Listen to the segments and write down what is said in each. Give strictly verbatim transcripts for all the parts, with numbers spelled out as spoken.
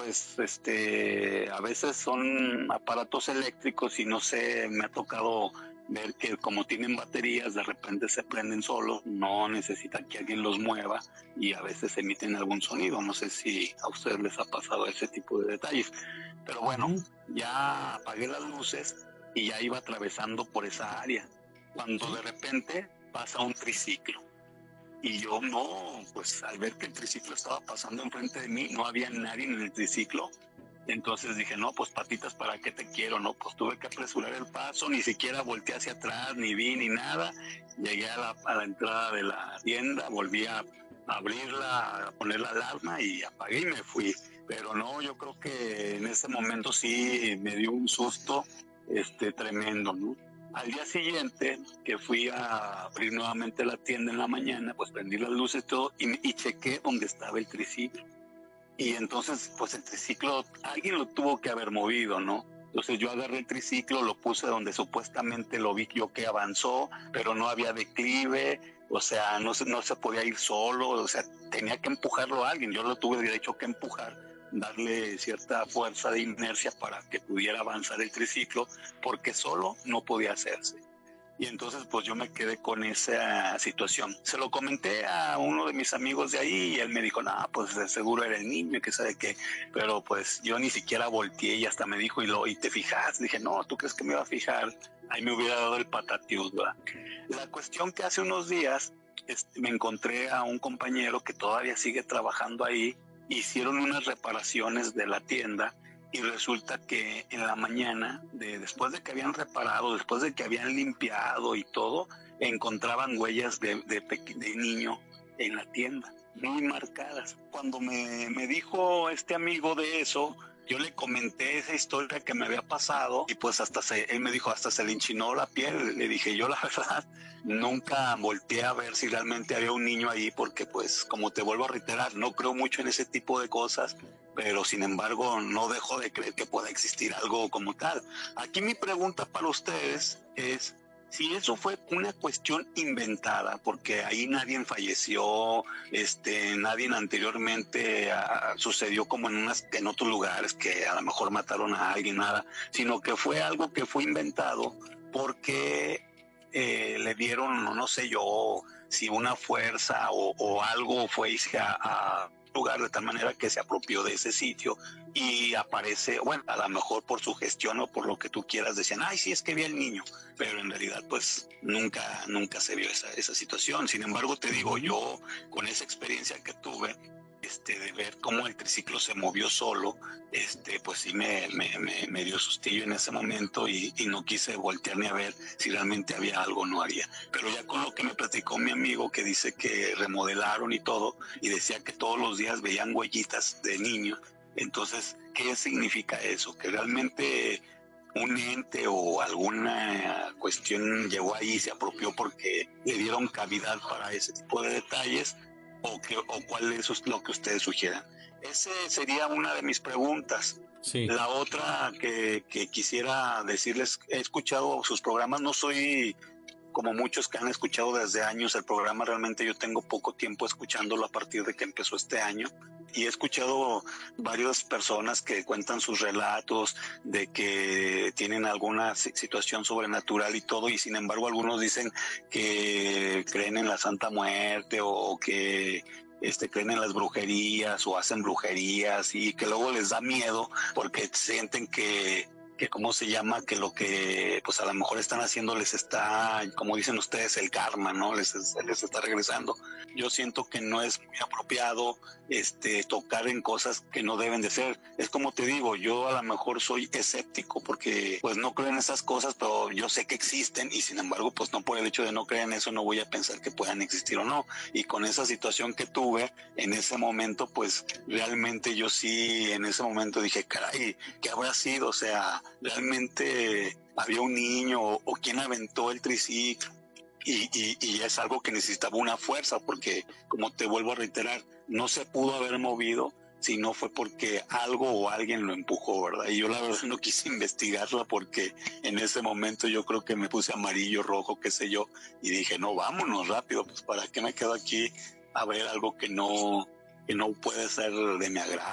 pues este a veces son aparatos eléctricos y no sé, me ha tocado ver que como tienen baterías, de repente se prenden solos, no necesitan que alguien los mueva y a veces emiten algún sonido. No sé si a ustedes les ha pasado ese tipo de detalles. Pero bueno, Ujú. ya apagué las luces y ya iba atravesando por esa área, cuando Sí. de repente pasa un triciclo. Y yo no, pues al ver que el triciclo estaba pasando enfrente de mí, no había nadie en el triciclo. Entonces dije, no, pues patitas, ¿para qué te quiero? No, pues tuve que apresurar el paso, ni siquiera volteé hacia atrás, ni vi, ni nada. Llegué a la, a la entrada de la tienda, volví a abrirla, a poner la alarma y apagué y me fui. Pero no, yo creo que en ese momento sí me dio un susto este tremendo, ¿no? Al día siguiente, que fui a abrir nuevamente la tienda en la mañana, pues prendí las luces y todo y, y chequé dónde estaba el triciclo. Y entonces, pues el triciclo, alguien lo tuvo que haber movido, ¿no? Entonces yo agarré el triciclo, lo puse donde supuestamente lo vi yo que avanzó, pero no había declive, o sea, no se, no se podía ir solo, o sea, tenía que empujarlo a alguien, yo lo tuve de hecho que empujar, darle cierta fuerza de inercia para que pudiera avanzar el triciclo, porque solo no podía hacerse. Y entonces pues yo me quedé con esa situación. Se lo comenté a uno de mis amigos de ahí y él me dijo, no, pues de seguro era el niño, que sabe qué. Pero pues yo ni siquiera volteé y hasta me dijo, y, lo, y te fijas, dije, no, ¿tú crees que me iba a fijar? Ahí me hubiera dado el patatiús, ¿verdad? La cuestión que hace unos días este, me encontré a un compañero que todavía sigue trabajando ahí, hicieron unas reparaciones de la tienda y resulta que en la mañana, de, después de que habían reparado, después de que habían limpiado y todo, encontraban huellas de, de, de niño en la tienda, muy marcadas. Cuando me, me dijo este amigo de eso, yo le comenté esa historia que me había pasado y pues hasta se, él me dijo, hasta se le enchinó la piel. Le dije, yo la verdad nunca volteé a ver si realmente había un niño ahí porque pues como te vuelvo a reiterar, no creo mucho en ese tipo de cosas, pero sin embargo no dejo de creer que pueda existir algo como tal. Aquí mi pregunta para ustedes es si eso fue una cuestión inventada, porque ahí nadie falleció, este, nadie anteriormente uh, sucedió como en unas, en otros lugares que a lo mejor mataron a alguien, nada, sino que fue algo que fue inventado porque eh, le dieron, no sé yo, si una fuerza o, o algo fue a, a lugar de tal manera que se apropió de ese sitio y aparece, bueno, a lo mejor por su gestión o por lo que tú quieras, decían, ay, sí, es que vi al niño, pero en realidad pues nunca, nunca se vio esa, esa situación. Sin embargo, te digo, yo con esa experiencia que tuve, este, de ver cómo el triciclo se movió solo, este, pues sí me, me, me, me dio sustillo en ese momento y, y no quise voltear ni a ver si realmente había algo o no había. Pero ya con lo que me platicó mi amigo que dice que remodelaron y todo, y decía que todos los días veían huellitas de niños, entonces, ¿qué significa eso? Que realmente un ente o alguna cuestión llegó ahí y se apropió porque le dieron cavidad para ese tipo de detalles, o, que, o cuál es lo que ustedes sugieran. Esa sería una de mis preguntas. Sí. La otra que, que quisiera decirles, he escuchado sus programas, no soy como muchos que han escuchado desde años el programa, realmente yo tengo poco tiempo escuchándolo a partir de que empezó este año y he escuchado varias personas que cuentan sus relatos de que tienen alguna situación sobrenatural y todo, y sin embargo algunos dicen que creen en la Santa Muerte o que este, creen en las brujerías o hacen brujerías y que luego les da miedo porque sienten que que cómo se llama, que lo que pues a lo mejor están haciendo les está, como dicen ustedes, el karma, ¿no? Les, les está regresando. Yo siento que no es muy apropiado este tocar en cosas que no deben de ser. Es como te digo, yo a lo mejor soy escéptico porque pues no creo en esas cosas, pero yo sé que existen y sin embargo pues no por el hecho de no creer en eso no voy a pensar que puedan existir o no. Y con esa situación que tuve en ese momento, pues realmente yo sí en ese momento dije, caray, ¿qué habrá sido? O sea, realmente había un niño o, o quién aventó el triciclo y, y, y es algo que necesitaba una fuerza porque, como te vuelvo a reiterar, no se pudo haber movido si no fue porque algo o alguien lo empujó, ¿verdad? Y yo la verdad no quise investigarla porque en ese momento yo creo que me puse amarillo, rojo, qué sé yo, y dije, no, vámonos rápido, pues para qué me quedo aquí a ver algo que no, que no puede ser de mi agrado o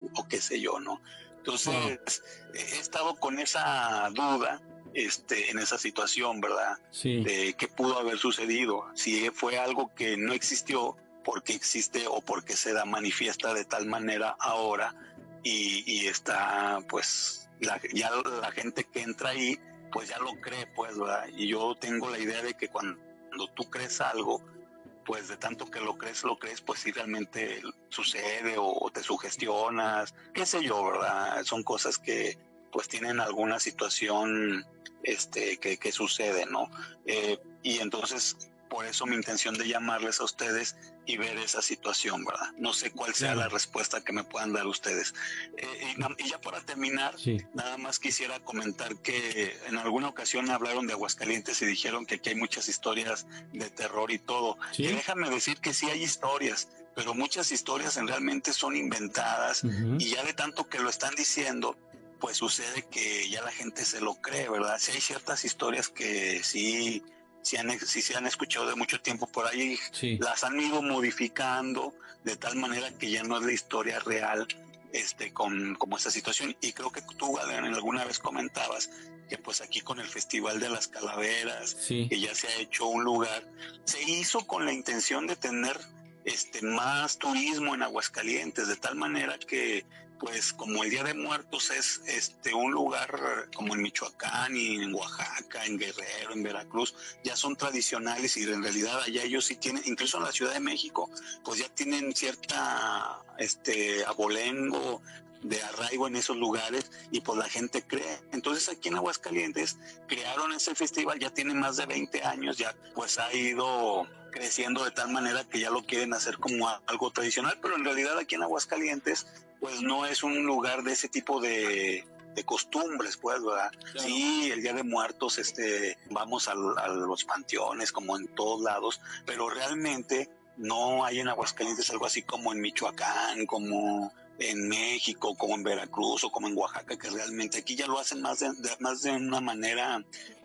o qué sé yo, ¿no? Entonces, oh. he estado con esa duda este, en esa situación, ¿verdad? Sí. De qué pudo haber sucedido, si fue algo que no existió, porque existe o porque se da manifiesta de tal manera ahora y, y está, pues, la, ya la gente que entra ahí, pues ya lo cree, pues, ¿verdad? Y yo tengo la idea de que cuando, cuando tú crees algo, pues de tanto que lo crees, lo crees, pues sí realmente sucede o, o te sugestionas, qué sé yo, ¿verdad? Son cosas que pues tienen alguna situación este, que, que sucede, ¿no? Eh, y entonces, por eso mi intención de llamarles a ustedes y ver esa situación, ¿verdad? No sé cuál sea claro. la respuesta que me puedan dar ustedes. Eh, y, y ya para terminar, sí. nada más quisiera comentar que en alguna ocasión hablaron de Aguascalientes y dijeron que aquí hay muchas historias de terror y todo. ¿Sí? Y déjame decir que sí hay historias, pero muchas historias en realmente son inventadas uh-huh. y ya de tanto que lo están diciendo, pues sucede que ya la gente se lo cree, ¿verdad? Sí hay ciertas historias que sí... Si han, si se han escuchado de mucho tiempo por ahí, sí. las han ido modificando de tal manera que ya no es la historia real este, con como esta situación. Y creo que tú, Adrián, alguna vez comentabas que pues aquí con el Festival de las Calaveras, sí. que ya se ha hecho un lugar, se hizo con la intención de tener este, más turismo en Aguascalientes, de tal manera que pues como el Día de Muertos es este un lugar como en Michoacán y en Oaxaca, en Guerrero, en Veracruz, ya son tradicionales y en realidad allá ellos sí tienen, incluso en la Ciudad de México, pues ya tienen cierta este abolengo de arraigo en esos lugares y pues la gente cree. Entonces aquí en Aguascalientes crearon ese festival, ya tiene más de veinte años, ya pues ha ido creciendo de tal manera que ya lo quieren hacer como algo tradicional, pero en realidad aquí en Aguascalientes pues no es un lugar de ese tipo de, de costumbres, pues, ¿verdad? Claro. Sí, el Día de Muertos, este, vamos al, a los panteones como en todos lados, pero realmente no hay en Aguascalientes algo así como en Michoacán, como en México, como en Veracruz o como en Oaxaca, que realmente aquí ya lo hacen más de, de, más de una manera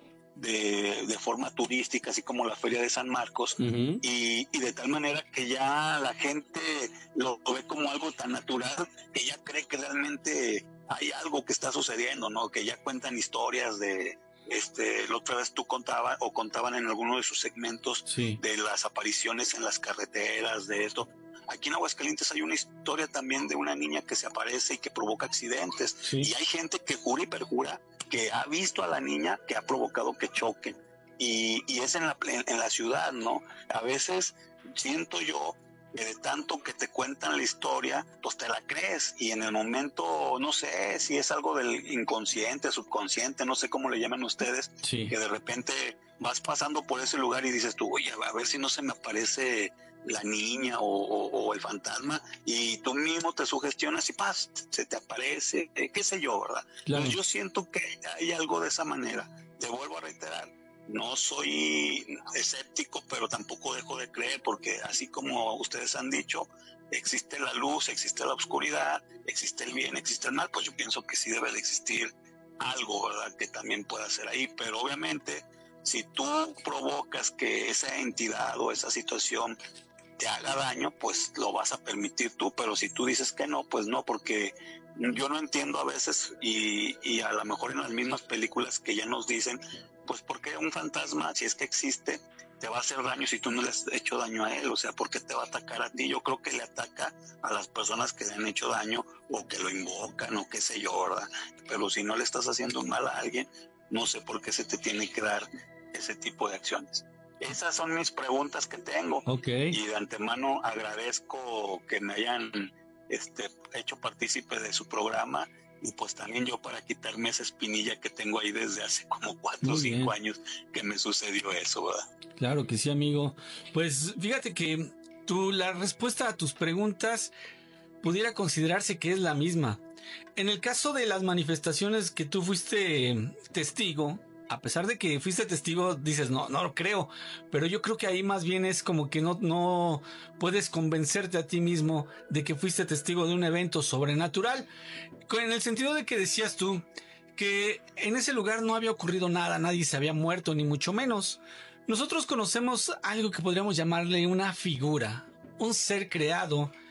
de, de forma turística, así como la Feria de San Marcos, uh-huh. y, y de tal manera que ya la gente lo ve como algo tan natural que ya cree que realmente hay algo que está sucediendo, ¿no? Que ya cuentan historias de, este, la otra vez tú contabas o contaban en alguno de sus segmentos sí. de las apariciones en las carreteras, de esto. Aquí en Aguascalientes hay una historia también de una niña que se aparece y que provoca accidentes. Sí. Y hay gente que jura y perjura que ha visto a la niña que ha provocado que choquen. Y, y es en la, en, en la ciudad, ¿no? A veces siento yo que de tanto que te cuentan la historia, pues te la crees. Y en el momento, no sé si es algo del inconsciente, subconsciente, no sé cómo le llaman ustedes, sí. que de repente vas pasando por ese lugar y dices tú, oye, a ver si no se me aparece la niña o, o, o el fantasma, y tú mismo te sugestionas y paz, se te aparece, eh, qué sé yo, ¿verdad? Claro. Entonces yo siento que hay algo de esa manera. Te vuelvo a reiterar, no soy escéptico, pero tampoco dejo de creer, porque así como ustedes han dicho, existe la luz, existe la oscuridad, existe el bien, existe el mal, pues yo pienso que sí debe de existir algo, ¿verdad?, que también pueda ser ahí, pero obviamente si tú provocas que esa entidad o esa situación te haga daño, pues lo vas a permitir tú, pero si tú dices que no, pues no, porque yo no entiendo a veces y, y a lo mejor en las mismas películas que ya nos dicen, pues ¿por qué un fantasma, si es que existe, te va a hacer daño si tú no le has hecho daño a él? O sea, ¿por qué te va a atacar a ti? Yo creo que le ataca a las personas que le han hecho daño o que lo invocan o qué sé yo, ¿verdad? Pero si no le estás haciendo mal a alguien, no sé por qué se te tiene que dar ese tipo de acciones. Esas son mis preguntas que tengo. Okay. Y de antemano agradezco que me hayan este, hecho partícipe de su programa, y pues también yo para quitarme esa espinilla que tengo ahí desde hace como cuatro o cinco años que me sucedió eso, ¿verdad? Claro que sí, amigo. Pues fíjate que tú, la respuesta a tus preguntas pudiera considerarse que es la misma. En el caso de las manifestaciones que tú fuiste testigo, a pesar de que fuiste testigo, dices, no, no lo creo, pero yo creo que ahí más bien es como que no, no puedes convencerte a ti mismo de que fuiste testigo de un evento sobrenatural, en el sentido de que decías tú que en ese lugar no había ocurrido nada, nadie se había muerto, ni mucho menos. Nosotros conocemos algo que podríamos llamarle una figura, un ser creado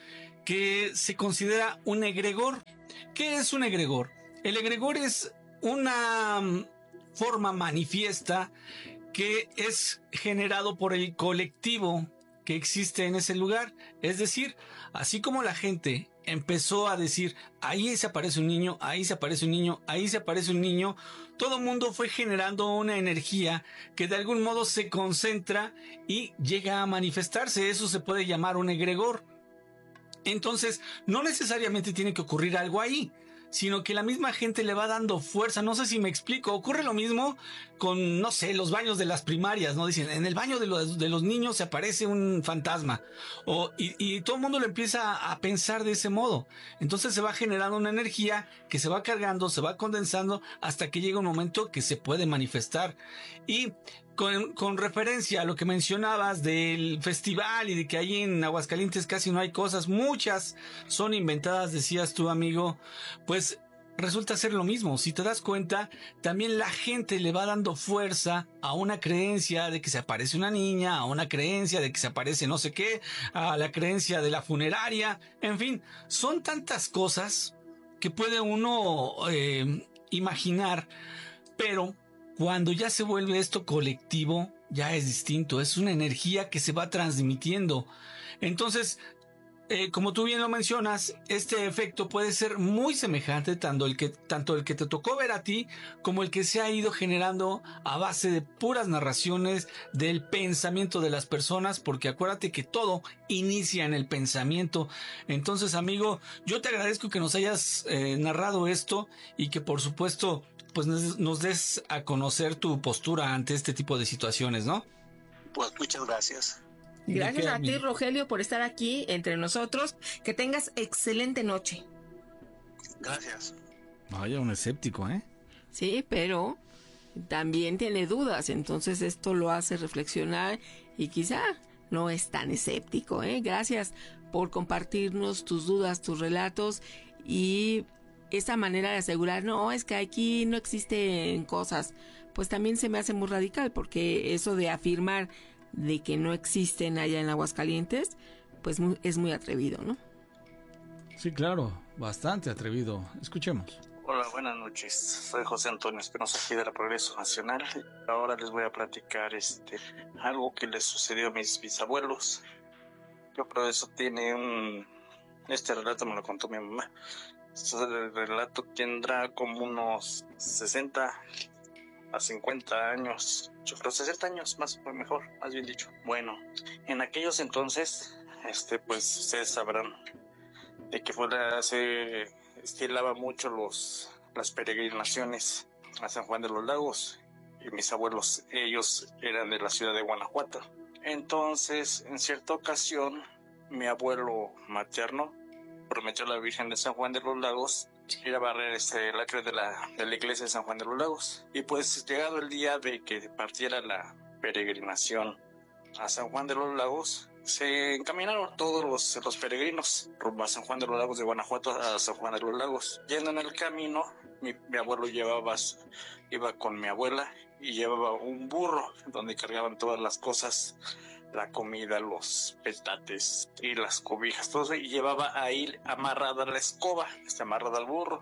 que se considera un egregor. ¿Qué es un egregor? El egregor es una mm, forma manifiesta que es generado por el colectivo que existe en ese lugar. Es decir, así como la gente empezó a decir, ahí se aparece un niño, ahí se aparece un niño, ahí se aparece un niño, todo el mundo fue generando una energía que de algún modo se concentra y llega a manifestarse. Eso se puede llamar un egregor. Entonces, no necesariamente tiene que ocurrir algo ahí, sino que la misma gente le va dando fuerza. No sé si me explico. Ocurre lo mismo con, no sé, los baños de las primarias, ¿no? Dicen, en el baño de los, de los niños se aparece un fantasma. O, y, y todo el mundo lo empieza a pensar de ese modo. Entonces se va generando una energía que se va cargando, se va condensando hasta que llega un momento que se puede manifestar. Y Con, con referencia a lo que mencionabas del festival y de que ahí en Aguascalientes casi no hay cosas, muchas son inventadas, decías tú, amigo, pues resulta ser lo mismo. Si te das cuenta, también la gente le va dando fuerza a una creencia de que se aparece una niña, a una creencia de que se aparece no sé qué, a la creencia de la funeraria, en fin, son tantas cosas que puede uno eh, imaginar, pero cuando ya se vuelve esto colectivo, ya es distinto, es una energía que se va transmitiendo. Entonces, eh, como tú bien lo mencionas, este efecto puede ser muy semejante, tanto el, que, tanto el que te tocó ver a ti, como el que se ha ido generando a base de puras narraciones del pensamiento de las personas, porque acuérdate que todo inicia en el pensamiento. Entonces, amigo, yo te agradezco que nos hayas eh, narrado esto y que por supuesto pues nos, nos des a conocer tu postura ante este tipo de situaciones, ¿no? Pues muchas gracias. Gracias a ti, Rogelio, por estar aquí entre nosotros. Que tengas excelente noche. Gracias. Vaya, un escéptico, ¿eh? Sí, pero también tiene dudas, entonces esto lo hace reflexionar y quizá no es tan escéptico, ¿eh? Gracias por compartirnos tus dudas, tus relatos y esa manera de asegurar, no, es que aquí no existen cosas, pues también se me hace muy radical, porque eso de afirmar de que no existen allá en Aguascalientes, pues muy, es muy atrevido, ¿no? Sí, claro, bastante atrevido. Escuchemos. Hola, buenas noches. Soy José Antonio Espinosa, aquí de la Progreso Nacional. Ahora les voy a platicar este algo que les sucedió a mis bisabuelos. Yo creo que eso tiene un... Este relato me lo contó mi mamá. Este relato tendrá como unos sesenta a cincuenta años. Yo creo sesenta años, más o mejor, más bien dicho. Bueno, en aquellos entonces, este, pues ustedes sabrán de que fuera se estilaba mucho los las peregrinaciones a San Juan de los Lagos, y mis abuelos, ellos eran de la ciudad de Guanajuato. Entonces, en cierta ocasión, mi abuelo materno prometió a la Virgen de San Juan de los Lagos ir a barrer este, el atrio de la, de la iglesia de San Juan de los Lagos. Y pues, llegado el día de que partiera la peregrinación a San Juan de los Lagos, se encaminaron todos los, los peregrinos rumbo a San Juan de los Lagos, de Guanajuato a San Juan de los Lagos. Yendo en el camino, mi, mi abuelo llevaba, iba con mi abuela y llevaba un burro donde cargaban todas las cosas, la comida, los petates y las cobijas, todo eso, y llevaba ahí amarrada la escoba, está amarrada al burro.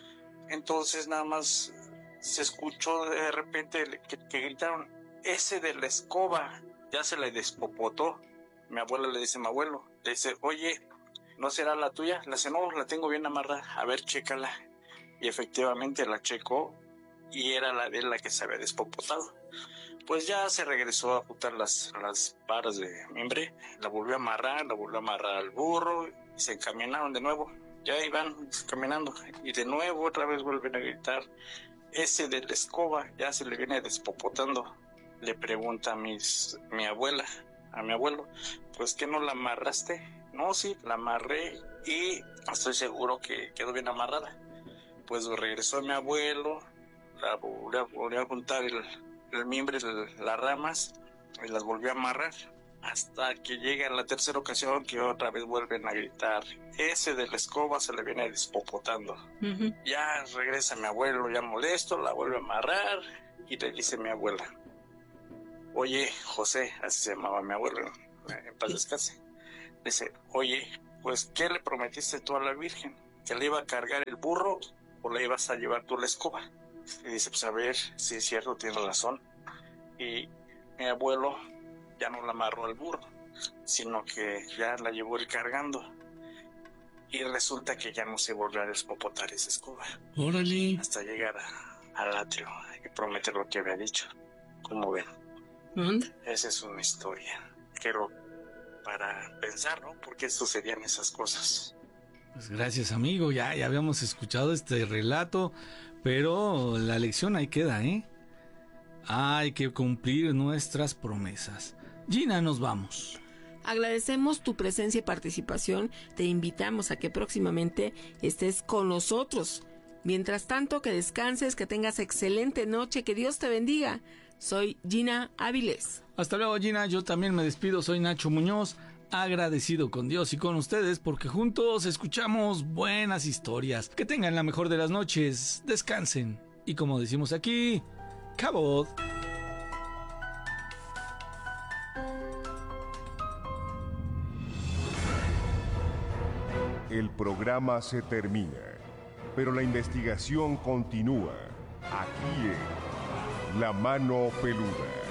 Entonces nada más se escuchó de repente que, que gritaron, ese de la escoba ya se le despopotó. Mi abuela le dice a mi abuelo, le dice, oye, ¿no será la tuya? Le dice, no, la tengo bien amarrada, a ver, chécala. Y efectivamente la checó y era la de la que se había despopotado. Pues ya se regresó a juntar las, las varas de mimbre, la volvió a amarrar, la volvió a amarrar al burro y se encaminaron de nuevo. Ya iban caminando y de nuevo otra vez vuelven a gritar, ese de la escoba ya se le viene despopotando. Le pregunta a mis, mi abuela, a mi abuelo, pues ¿qué no la amarraste? No, sí, la amarré y estoy seguro que quedó bien amarrada. Pues regresó mi abuelo, la volvió, volvió a juntar el, el mimbre, el, las ramas y las volvió a amarrar hasta que llega la tercera ocasión que otra vez vuelven a gritar, ese de la escoba se le viene despopotando. Uh-huh. Ya regresa mi abuelo ya molesto, la vuelve a amarrar y le dice a mi abuela, oye, José, así se llamaba mi abuelo, en paz descanse. Dice, oye, pues, ¿qué le prometiste tú a la Virgen? ¿Que le iba a cargar el burro o le ibas a llevar tú la escoba? Y dice, pues a ver, si es cierto, tiene razón. Y mi abuelo ya no la amarró al burro, sino que ya la llevó él cargando. Y resulta que ya no se volvió a despopotar esa escoba. Órale. Hasta llegar a, al atrio y prometer lo que había dicho. ¿Cómo ven? ¿Dónde? Esa es una historia. Quiero para pensar, ¿no? ¿Por qué sucedían esas cosas? Pues gracias, amigo. Ya, ya habíamos escuchado este relato, pero la lección ahí queda, ¿eh? Hay que cumplir nuestras promesas. Gina, nos vamos. Agradecemos tu presencia y participación. Te invitamos a que próximamente estés con nosotros. Mientras tanto, que descanses, que tengas excelente noche, que Dios te bendiga. Soy Gina Áviles. Hasta luego, Gina. Yo también me despido. Soy Nacho Muñoz. Agradecido con Dios y con ustedes porque juntos escuchamos buenas historias. Que tengan la mejor de las noches. Descansen. Y como decimos aquí, Cabot. El programa se termina, pero la investigación continúa aquí en La Mano Peluda.